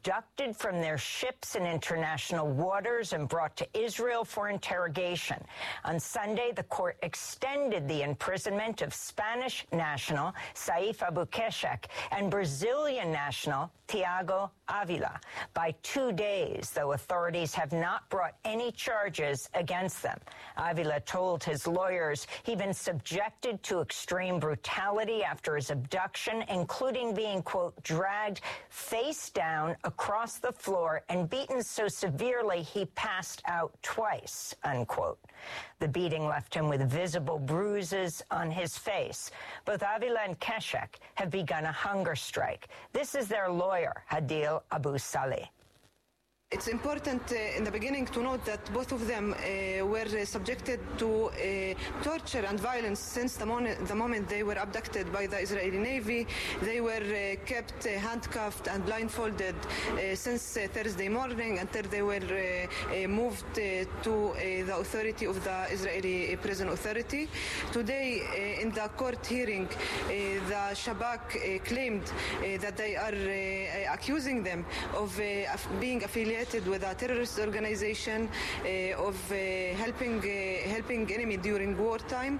abducted from their ships in international waters and brought to Israel for interrogation. On Sunday, the court extended the imprisonment of Spanish national Saif Albuquerque and Brazilian national Tiago Avila by 2 days, though authorities have not brought any charges against them. Avila told his lawyers he'd been subjected to extreme brutality after his abduction, including being, quote, dragged face down across the floor and beaten so severely he passed out twice, unquote. The beating left him with visible bruises on his face. Both Avila and Keshek have begun a hunger strike. This is their lawyer, Hadil Abu Saleh. It's important in the beginning to note that both of them were subjected to torture and violence since the moment they were abducted by the Israeli Navy. They were kept handcuffed and blindfolded since Thursday morning until they were moved to the authority of the Israeli Prison Authority. Today, in the court hearing, the Shabak claimed that they are accusing them of being affiliated with a terrorist organization, of helping enemy during wartime,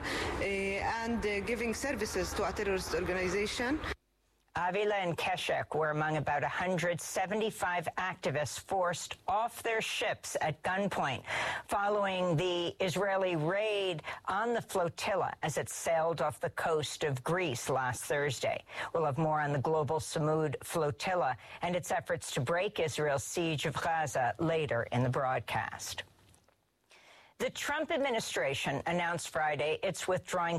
and giving services to a terrorist organization. Avila and Keshek were among about 175 activists forced off their ships at gunpoint following the Israeli raid on the flotilla as it sailed off the coast of Greece last Thursday. We'll have more on the global Samud flotilla and its efforts to break Israel's siege of Gaza later in the broadcast. The Trump administration announced Friday it's withdrawing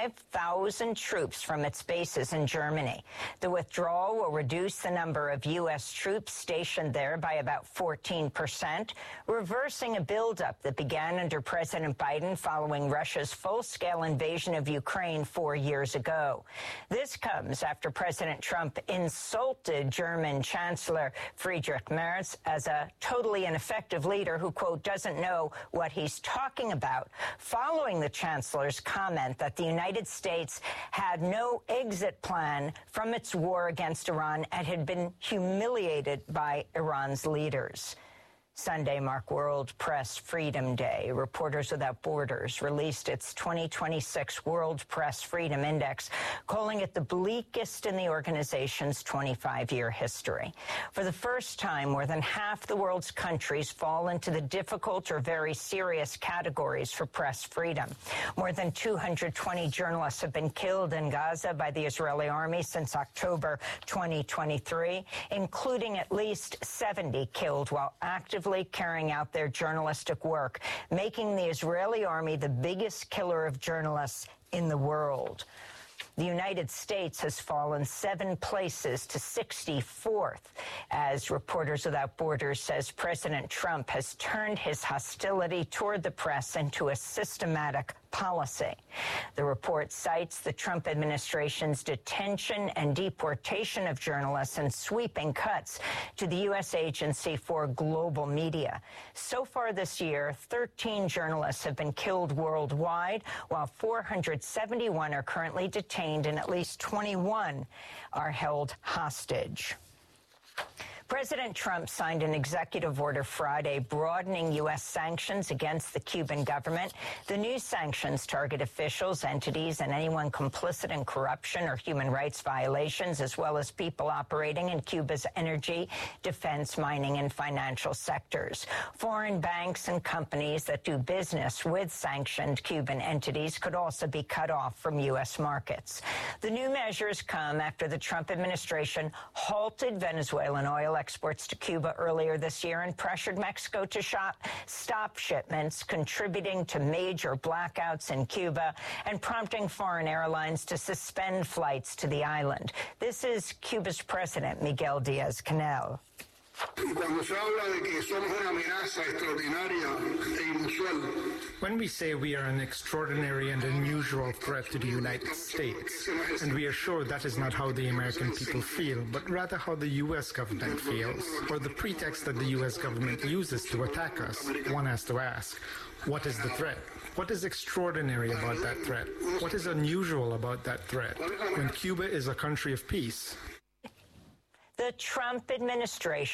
5,000 troops from its bases in Germany. The withdrawal will reduce the number of U.S. troops stationed there by about 14%, reversing a buildup that began under President Biden following Russia's full-scale invasion of Ukraine 4 years ago. This comes after President Trump insulted German Chancellor Friedrich Merz as a totally ineffective leader who, quote, doesn't know what he's talking about, following the chancellor's comment that the United States had no exit plan from its war against Iran and had been humiliated by Iran's leaders. Sunday marked World Press Freedom Day. Reporters Without Borders released its 2026 World Press Freedom Index, calling it the bleakest in the organization's 25-year history. For the first time, more than half the world's countries fall into the difficult or very serious categories for press freedom. More than 220 journalists have been killed in Gaza by the Israeli army since October 2023, including at least 70 killed while actively carrying out their journalistic work, making the Israeli army the biggest killer of journalists in the world. The United States has fallen 7 places to 64th. As Reporters Without Borders says, President Trump has turned his hostility toward the press into a systematic policy. The report cites the Trump administration's detention and deportation of journalists and sweeping cuts to the U.S. Agency for Global Media. So far this year, 13 journalists have been killed worldwide, while 471 are currently detained and at least 21 are held hostage. President Trump signed an executive order Friday broadening U.S. sanctions against the Cuban government. The new sanctions target officials, entities, and anyone complicit in corruption or human rights violations, as well as people operating in Cuba's energy, defense, mining, and financial sectors. Foreign banks and companies that do business with sanctioned Cuban entities could also be cut off from U.S. markets. The new measures come after the Trump administration halted Venezuelan oil exports to Cuba earlier this year and pressured Mexico to stop shipments, contributing to major blackouts in Cuba and prompting foreign airlines to suspend flights to the island. This is Cuba's President, Miguel Díaz-Canel. When we say we are an extraordinary and unusual threat to the United States, and we are sure that is not how the American people feel, but rather how the U.S. government feels, or the pretext that the U.S. government uses to attack us, one has to ask, what is the threat? What is extraordinary about that threat? What is unusual about that threat when Cuba is a country of peace? The Trump administration